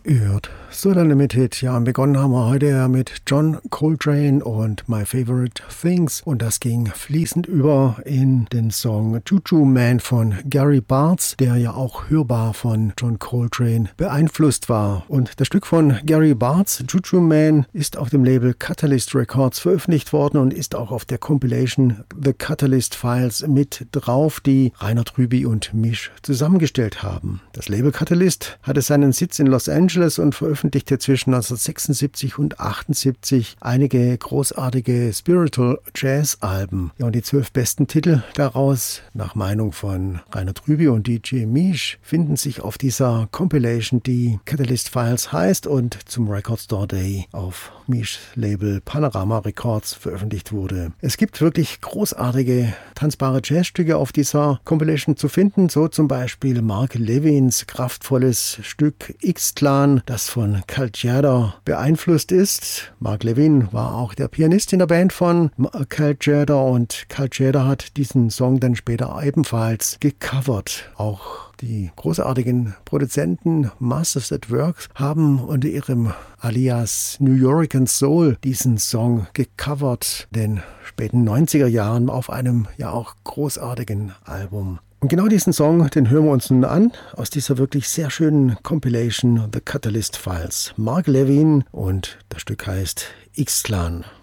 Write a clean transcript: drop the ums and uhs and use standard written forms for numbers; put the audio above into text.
Ihr hört Solar Limited. Ja, und begonnen haben wir heute ja mit John Coltrane und My Favorite Things. Und das ging fließend über in den Song Juju Man von Gary Bartz, der ja auch hörbar von John Coltrane beeinflusst war. Und das Stück von Gary Bartz, Juju Man, ist auf dem Label Catalyst Records veröffentlicht worden und ist auch auf der Compilation The Catalyst Files mit drauf, die Rainer Trüby und Misch zusammengestellt haben. Das Label Catalyst hatte seinen Sitz in Los Angeles und veröffentlichte zwischen 1976 und 1978 einige großartige Spiritual Jazz Alben. Ja, und die 12 besten Titel daraus, nach Meinung von Rainer Trüby und DJ Misch, finden sich auf dieser Compilation, die Catalyst Files heißt und zum Record Store Day auf Mischs Label Panorama Records veröffentlicht wurde. Es gibt wirklich großartige tanzbare Jazzstücke auf dieser Compilation zu finden, so zum Beispiel Mark Levins kraftvolles Stück X-Clan, das von Cal Tjader beeinflusst ist. Mark Levin war auch der Pianist in der Band von Cal Tjader und Cal Tjader hat diesen Song dann später ebenfalls gecovert. Auch die großartigen Produzenten Masters at Work haben unter ihrem alias New Yorican Soul diesen Song gecovert, den späten 90er Jahren auf einem ja auch großartigen Album. Und genau diesen Song, den hören wir uns nun an, aus dieser wirklich sehr schönen Compilation The Catalyst Files. Mark Levin und das Stück heißt X-Clan.